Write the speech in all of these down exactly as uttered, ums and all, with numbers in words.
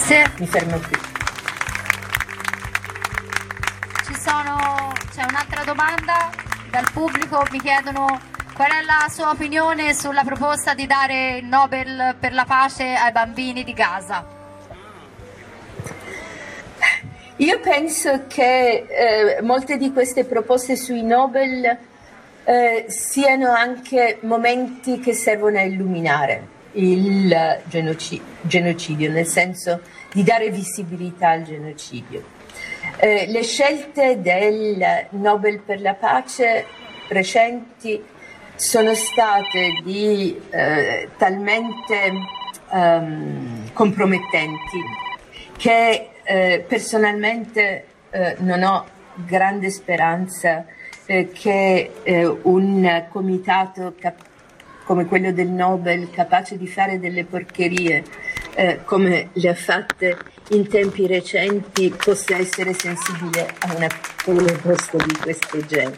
Grazie. Mi fermo qui. Ci sono, c'è un'altra domanda dal pubblico, mi chiedono qual è la sua opinione sulla proposta di dare il Nobel per la pace ai bambini di Gaza. Io penso che eh, molte di queste proposte sui Nobel eh, siano anche momenti che servono a illuminare il genocidio, genocidio, nel senso di dare visibilità al genocidio. Eh, le scelte del Nobel per la pace recenti sono state di eh, talmente um, compromettenti che eh, personalmente eh, non ho grande speranza eh, che eh, un comitato cap- come quello del Nobel, capace di fare delle porcherie eh, come le ha fatte in tempi recenti, possa essere sensibile a una proposta di questo genere.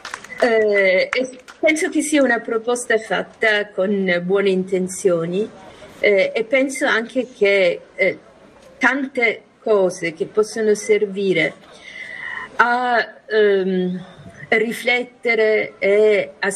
Eh, e penso che sia una proposta fatta con buone intenzioni eh, e penso anche che eh, tante cose che possono servire a ehm, riflettere e a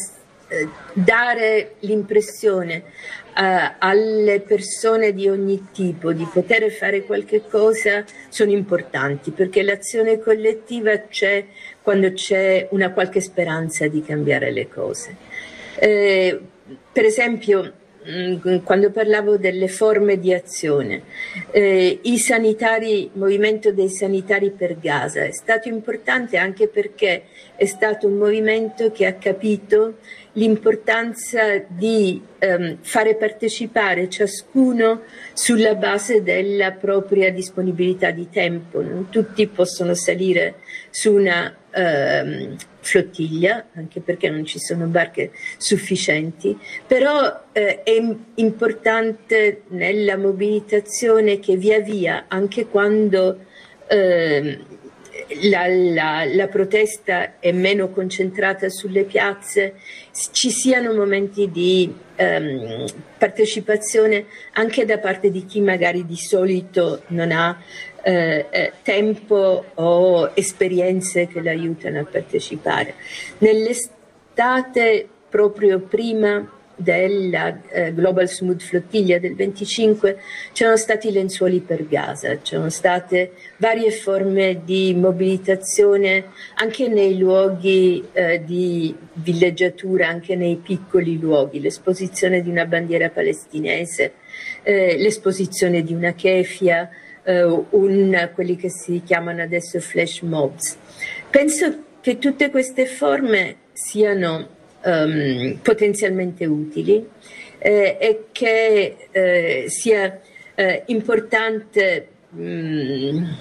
dare l'impressione uh, alle persone di ogni tipo di poter fare qualche cosa sono importanti, perché l'azione collettiva c'è quando c'è una qualche speranza di cambiare le cose. Eh, per esempio, mh, quando parlavo delle forme di azione, eh, i sanitari, il movimento dei sanitari per Gaza è stato importante anche perché è stato un movimento che ha capito l'importanza di um, fare partecipare ciascuno sulla base della propria disponibilità di tempo. Non tutti possono salire su una uh, flottiglia, anche perché non ci sono barche sufficienti, però uh, è importante nella mobilitazione che via via, anche quando uh, La, la, la protesta è meno concentrata sulle piazze, ci siano momenti di um, partecipazione anche da parte di chi magari di solito non ha eh, eh, tempo o esperienze che l'aiutano a partecipare. Nell'estate, proprio prima della eh, Global Smooth Flottiglia del venticinque, c'erano stati lenzuoli per Gaza, c'erano state varie forme di mobilitazione anche nei luoghi eh, di villeggiatura, anche nei piccoli luoghi, l'esposizione di una bandiera palestinese, eh, l'esposizione di una kefia, eh, un, quelli che si chiamano adesso flash mobs. Penso che tutte queste forme siano Um, potenzialmente utili eh, e che eh, sia eh, importante um,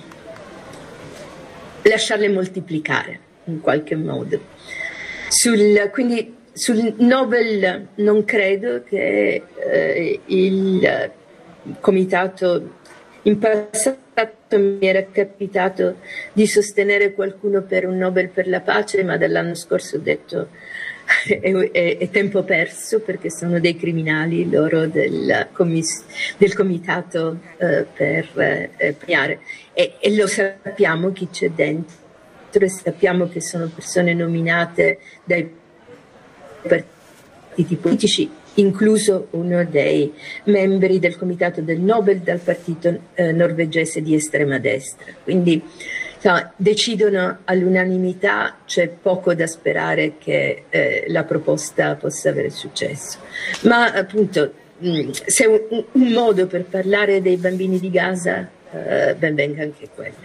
lasciarle moltiplicare in qualche modo. Sul, quindi sul Nobel non credo che eh, il comitato, in passato mi era capitato di sostenere qualcuno per un Nobel per la pace, ma dall'anno scorso ho detto È, è, è tempo perso, perché sono dei criminali loro del, comis, del comitato eh, per eh, premiare e, e lo sappiamo chi c'è dentro e sappiamo che sono persone nominate dai partiti politici, incluso uno dei membri del comitato del Nobel dal partito eh, norvegese di estrema destra, quindi no, decidono all'unanimità, c'è poco da sperare che eh, la proposta possa avere successo. Ma appunto, mh, se un, un modo per parlare dei bambini di Gaza, eh, ben venga anche quella.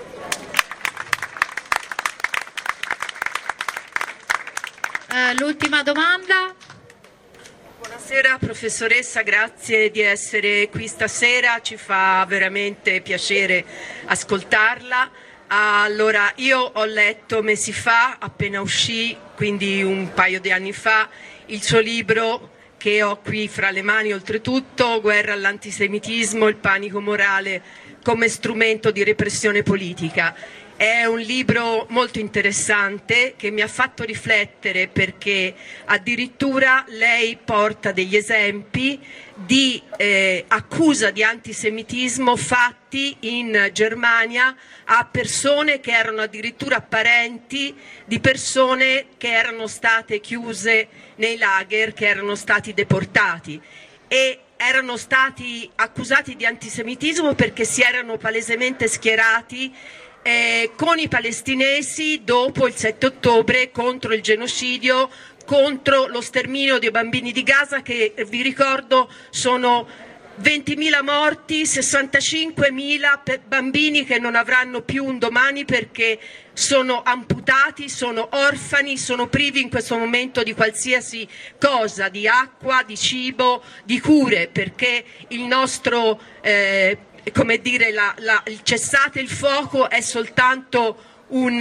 Uh, l'ultima domanda. Buonasera professoressa, grazie di essere qui stasera, ci fa veramente piacere ascoltarla. Allora, io ho letto mesi fa, appena uscì, quindi un paio di anni fa, il suo libro che ho qui fra le mani oltretutto, Guerra all'antisemitismo, il panico morale come strumento di repressione politica. È un libro molto interessante che mi ha fatto riflettere, perché addirittura lei porta degli esempi di eh, accusa di antisemitismo fatti in Germania a persone che erano addirittura parenti di persone che erano state chiuse nei lager, che erano stati deportati, e erano stati accusati di antisemitismo perché si erano palesemente schierati Eh, con i palestinesi dopo il sette ottobre, contro il genocidio, contro lo sterminio dei bambini di Gaza, che vi ricordo sono ventimila morti, sessantacinquemila bambini che non avranno più un domani perché sono amputati, sono orfani, sono privi in questo momento di qualsiasi cosa, di acqua, di cibo, di cure, perché il nostro eh, come dire, la, la, il cessate il fuoco è soltanto un,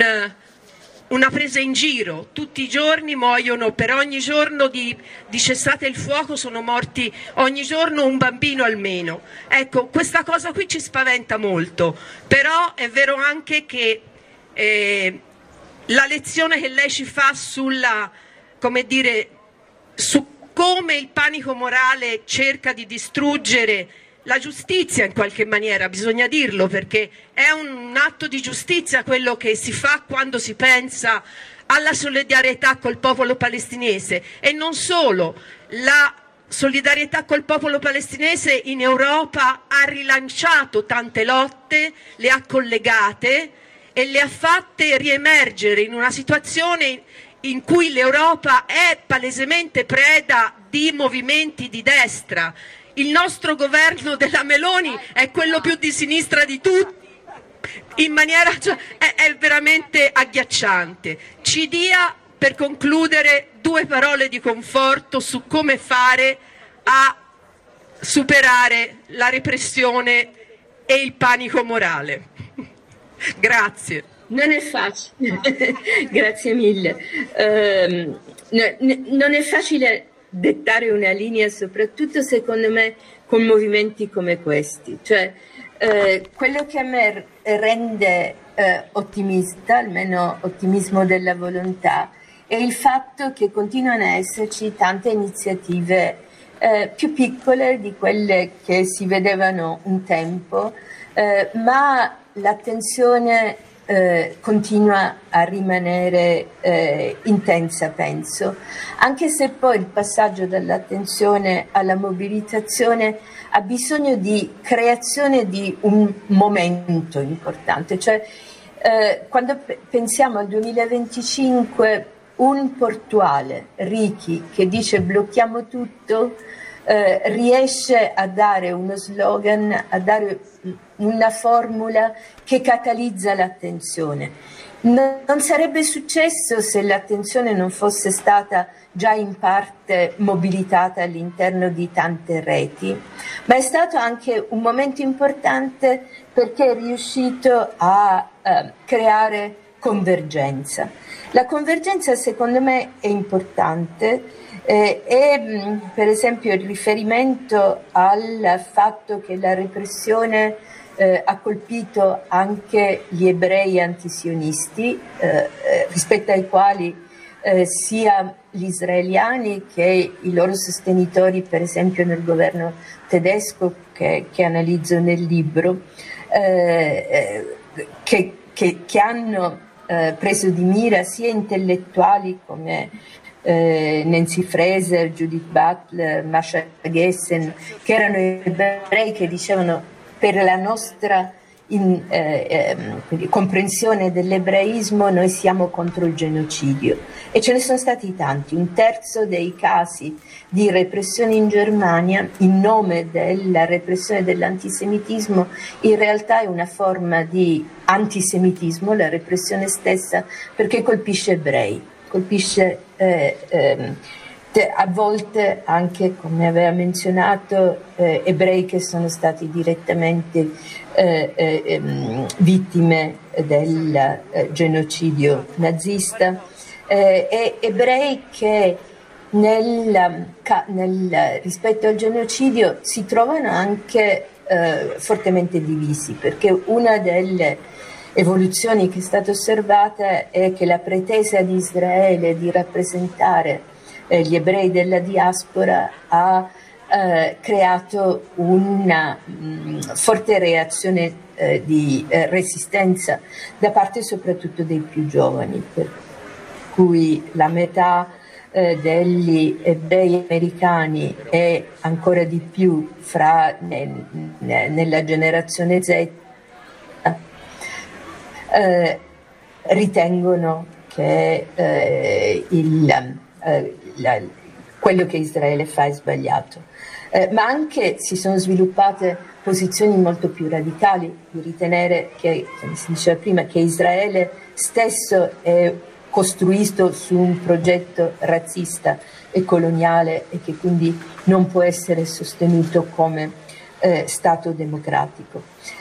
una presa in giro. Tutti i giorni muoiono, per ogni giorno di, di cessate il fuoco sono morti ogni giorno un bambino almeno. Ecco, questa cosa qui ci spaventa molto, però è vero anche che eh, la lezione che lei ci fa sulla, come dire, su come il panico morale cerca di distruggere la giustizia, in qualche maniera, bisogna dirlo, perché è un atto di giustizia quello che si fa quando si pensa alla solidarietà col popolo palestinese, e non solo. La solidarietà col popolo palestinese in Europa ha rilanciato tante lotte, le ha collegate e le ha fatte riemergere in una situazione in cui l'Europa è palesemente preda di movimenti di destra. Il nostro governo della Meloni è quello più di sinistra di tutti, in maniera, cioè, è, è veramente agghiacciante. Ci dia, per concludere, due parole di conforto su come fare a superare la repressione e il panico morale. Grazie. Non è facile, grazie mille. Um, no, non è facile dettare una linea, soprattutto secondo me con movimenti come questi. Cioè, eh, quello che a me rende eh, ottimista, almeno ottimismo della volontà, è il fatto che continuano a esserci tante iniziative eh, più piccole di quelle che si vedevano un tempo, eh, ma l'attenzione Eh, continua a rimanere eh, intensa, penso, anche se poi il passaggio dall'attenzione alla mobilitazione ha bisogno di creazione di un momento importante. Cioè, eh, quando p- pensiamo al duemilaventicinque, un portuale, Ricky, che dice blocchiamo tutto, eh, riesce a dare uno slogan, a dare una formula che catalizza l'attenzione. Non sarebbe successo se l'attenzione non fosse stata già in parte mobilitata all'interno di tante reti, ma è stato anche un momento importante perché è riuscito a eh, creare convergenza. La convergenza secondo me è importante eh, e mh, per esempio il riferimento al fatto che la repressione Eh, ha colpito anche gli ebrei antisionisti, eh, eh, rispetto ai quali eh, sia gli israeliani che i loro sostenitori, per esempio nel governo tedesco, che, che analizzo nel libro, eh, eh, che, che, che hanno eh, preso di mira sia intellettuali come eh, Nancy Fraser, Judith Butler, Masha Gessen, che erano ebrei che dicevano: per la nostra in, eh, eh, comprensione dell'ebraismo noi siamo contro il genocidio, e ce ne sono stati tanti. Un terzo dei casi di repressione in Germania in nome della repressione dell'antisemitismo in realtà è una forma di antisemitismo, la repressione stessa, perché colpisce ebrei, colpisce eh, eh, a volte anche, come aveva menzionato, eh, ebrei che sono stati direttamente eh, eh, vittime del eh, genocidio nazista, eh, e ebrei che nel, nel, rispetto al genocidio si trovano anche eh, fortemente divisi, perché una delle evoluzioni che è stata osservata è che la pretesa di Israele di rappresentare eh, gli ebrei della diaspora ha eh, creato una mh, forte reazione eh, di eh, resistenza da parte soprattutto dei più giovani, per cui la metà eh, degli ebrei americani e ancora di più fra, ne, ne, nella generazione Z Eh, ritengono che eh, il, eh, la, quello che Israele fa è sbagliato, eh, ma anche si sono sviluppate posizioni molto più radicali di ritenere che, come si diceva prima, che Israele stesso è costruito su un progetto razzista e coloniale e che quindi non può essere sostenuto come eh, Stato democratico.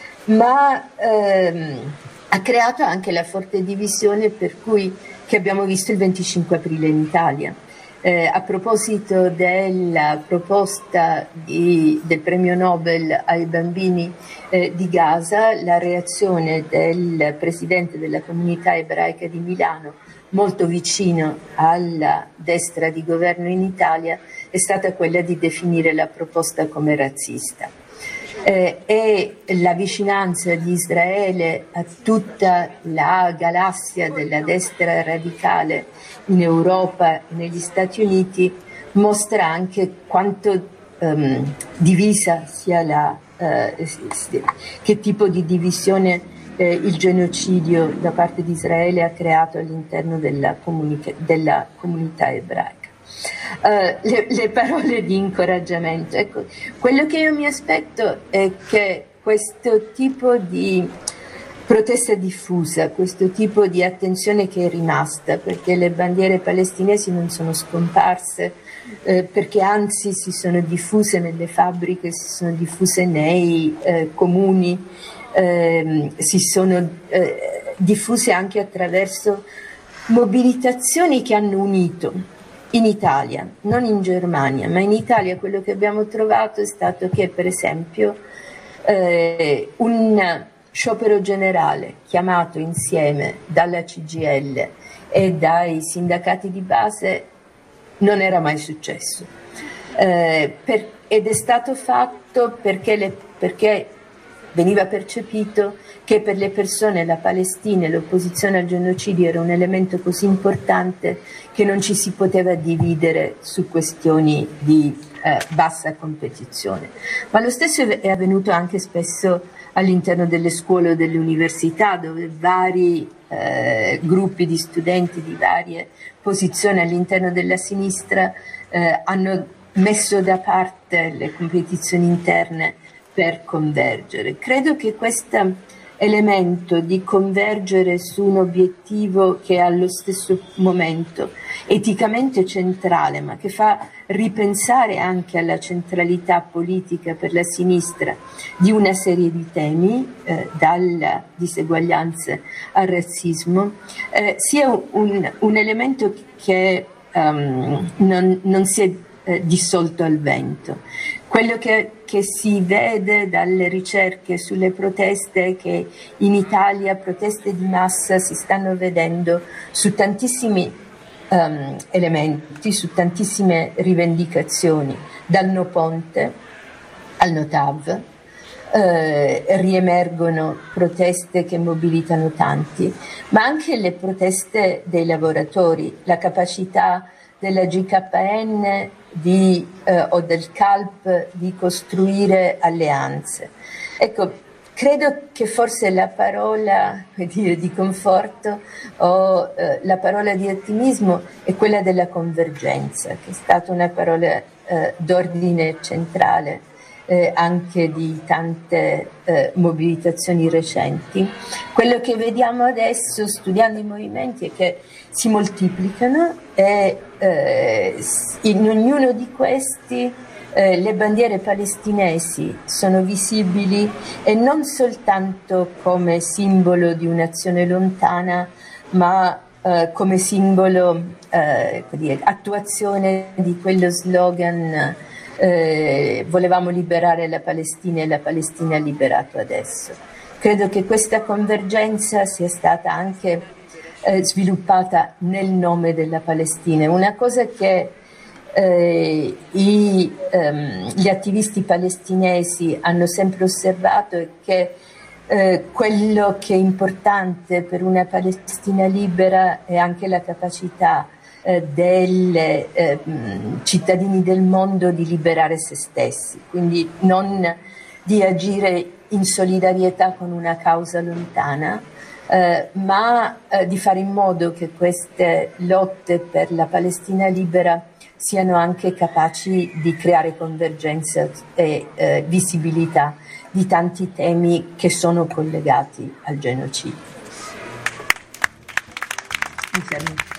Ma ehm, ha creato anche la forte divisione per cui, che abbiamo visto il venticinque aprile in Italia. Eh, a proposito della proposta di, del premio Nobel ai bambini eh, di Gaza, la reazione del presidente della comunità ebraica di Milano, molto vicino alla destra di governo in Italia, è stata quella di definire la proposta come razzista. Eh, e la vicinanza di Israele a tutta la galassia della destra radicale in Europa e negli Stati Uniti mostra anche quanto um, divisa sia la, uh, che tipo di divisione eh, il genocidio da parte di Israele ha creato all'interno della, comunica- della comunità ebraica. Uh, le, le parole di incoraggiamento. Ecco, quello che io mi aspetto è che questo tipo di protesta diffusa, questo tipo di attenzione che è rimasta, perché le bandiere palestinesi non sono scomparse, eh, perché anzi si sono diffuse nelle fabbriche, si sono diffuse nei eh, comuni, eh, si sono eh, diffuse anche attraverso mobilitazioni che hanno unito. In Italia, non in Germania, ma in Italia quello che abbiamo trovato è stato che, per esempio, eh, un sciopero generale chiamato insieme dalla C G I L e dai sindacati di base non era mai successo. Eh, per, ed è stato fatto perché, le, perché veniva percepito che per le persone la Palestina e l'opposizione al genocidio era un elemento così importante che non ci si poteva dividere su questioni di eh, bassa competizione. Ma lo stesso è avvenuto anche spesso all'interno delle scuole o delle università, dove vari eh, gruppi di studenti di varie posizioni all'interno della sinistra eh, hanno messo da parte le competizioni interne per convergere. Credo che questo elemento di convergere su un obiettivo che è allo stesso momento eticamente centrale, ma che fa ripensare anche alla centralità politica per la sinistra di una serie di temi, eh, dalla diseguaglianza al razzismo, eh, sia un, un elemento che um, non, non si è eh, dissolto al vento. Quello che, che si vede dalle ricerche sulle proteste è che in Italia proteste di massa si stanno vedendo su tantissimi um, elementi, su tantissime rivendicazioni, dal No Ponte al No TAV. Eh, riemergono proteste che mobilitano tanti, ma anche le proteste dei lavoratori, la capacità della G K N di, eh, o del C A L P di costruire alleanze. Ecco, credo che forse la parola dire, di conforto o eh, la parola di ottimismo è quella della convergenza, che è stata una parola eh, d'ordine centrale eh, anche di tante eh, mobilitazioni recenti. Quello che vediamo adesso studiando i movimenti è che si moltiplicano e eh, in ognuno di questi eh, le bandiere palestinesi sono visibili e non soltanto come simbolo di un'azione lontana, ma eh, come simbolo, eh, dire, attuazione di quello slogan eh, volevamo liberare la Palestina e la Palestina ha liberato adesso. Credo che questa convergenza sia stata anche eh, sviluppata nel nome della Palestina, una cosa che eh, i, ehm, gli attivisti palestinesi hanno sempre osservato è che eh, quello che è importante per una Palestina libera è anche la capacità dei eh, cittadini del mondo di liberare se stessi, quindi non di agire in solidarietà con una causa lontana, eh, ma eh, di fare in modo che queste lotte per la Palestina libera siano anche capaci di creare convergenza e eh, visibilità di tanti temi che sono collegati al genocidio. Mi fermo.